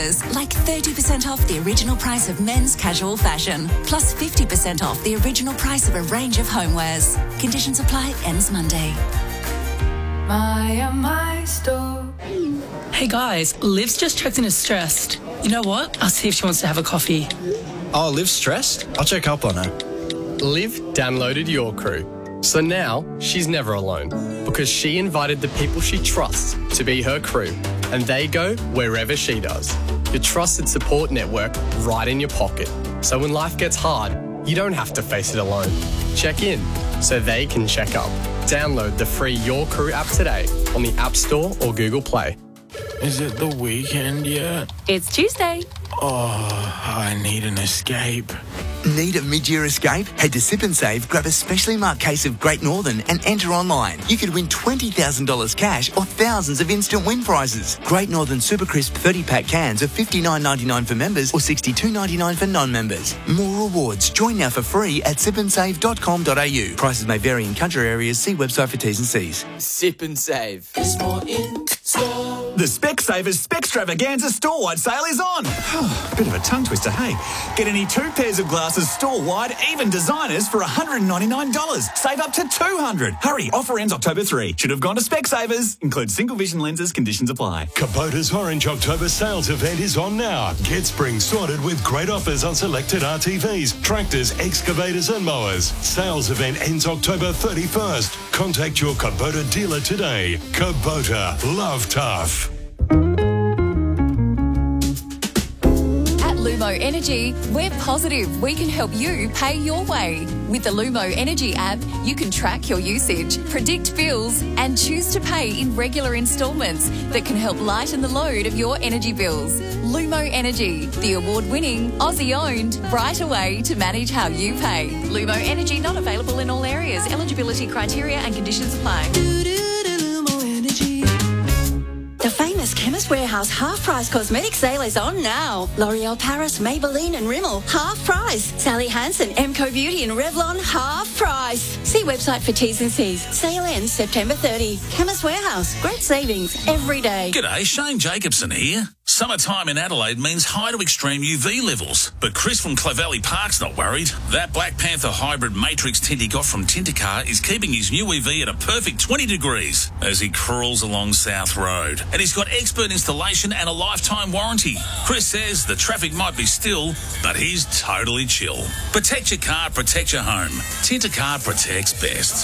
Like 30% off the original price of men's casual fashion, plus 50% off the original price of a range of homewares. Conditions apply, ends Monday. My store. Hey guys, Liv's just checked in as stressed. You know what? I'll see if she wants to have a coffee. Oh, Liv's stressed? I'll check up on her. Liv downloaded Your Crew. So now she's never alone because she invited the people she trusts to be her crew and they go wherever she does. Your trusted support network right in your pocket. So when life gets hard, you don't have to face it alone. Check in so they can check up. Download the free Your Crew app today on the App Store or Google Play. Is it the weekend yet? It's Tuesday. Oh, I need an escape. Need a mid-year escape? Head to Sip and Save, grab a specially marked case of Great Northern and enter online. You could win $20,000 cash or thousands of instant win prizes. Great Northern Super Crisp 30-pack cans are $59.99 for members or $62.99 for non-members. More rewards. Join now for free at sipandsave.com.au. Prices may vary in country areas. See website for T's and C's. Sip and Save. There's more in store. The Specsavers Specstravaganza store-wide sale is on. Bit of a tongue twister, hey? Get any 2 pairs of glasses store-wide, even designers, for $199. Save up to $200. Hurry, offer ends October 3. Should have gone to Specsavers. Includes single vision lenses, conditions apply. Kubota's Orange October sales event is on now. Get spring sorted with great offers on selected RTVs, tractors, excavators and mowers. Sales event ends October 31st. Contact your Kubota dealer today. Kubota, love tough. Lumo Energy, we're positive we can help you pay your way. With the Lumo Energy app, you can track your usage, predict bills, and choose to pay in regular instalments that can help lighten the load of your energy bills. Lumo Energy, the award-winning, Aussie-owned, right away to manage how you pay. Lumo Energy not available in all areas. Eligibility criteria and conditions apply. The famous Chemist Warehouse half-price cosmetic sale is on now. L'Oreal Paris, Maybelline and Rimmel, half price. Sally Hansen, Emco Beauty and Revlon, half price. See website for T's and C's. Sale ends September 30. Chemist Warehouse, great savings every day. G'day, Shane Jacobson here. Summertime in Adelaide means high to extreme UV levels, but Chris from Clovelly Park's not worried. That Black Panther hybrid Matrix tint he got from Tintercar is keeping his new EV at a perfect 20 degrees as he crawls along South Road. And he's got expert installation and a lifetime warranty. Chris says the traffic might be still, but he's totally chill. Protect your car, protect your home. Tintercar protects best.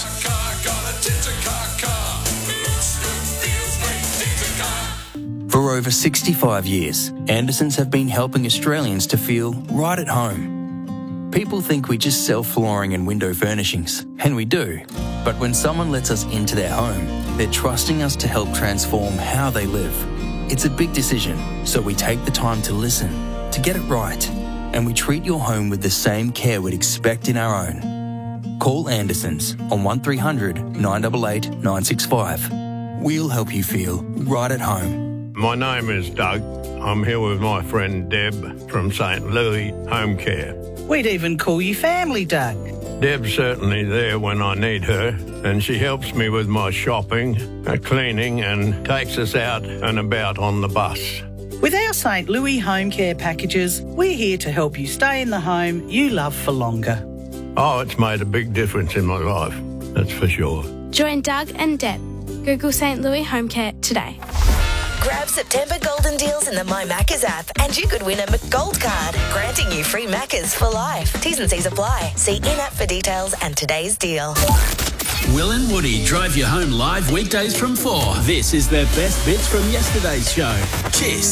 For over 65 years, Andersons have been helping Australians to feel right at home. People think we just sell flooring and window furnishings, and we do. But when someone lets us into their home, they're trusting us to help transform how they live. It's a big decision, so we take the time to listen, to get it right, and we treat your home with the same care we'd expect in our own. Call Andersons on 1300 988 965. We'll help you feel right at home. My name is Doug. I'm here with my friend Deb from St. Louis Home Care. We'd even call you family, Doug. Deb's certainly there when I need her, and she helps me with my shopping, cleaning, and takes us out and about on the bus. With our St. Louis Home Care packages, we're here to help you stay in the home you love for longer. Oh, it's made a big difference in my life, that's for sure. Join Doug and Deb. Google St. Louis Home Care today. Grab September golden deals in the My Maccas app and you could win a McGold card, granting you free Maccas for life. T's and C's apply. See in-app for details and today's deal. Will and Woody drive you home live weekdays from 4. This is their best bits from yesterday's show. Kiss.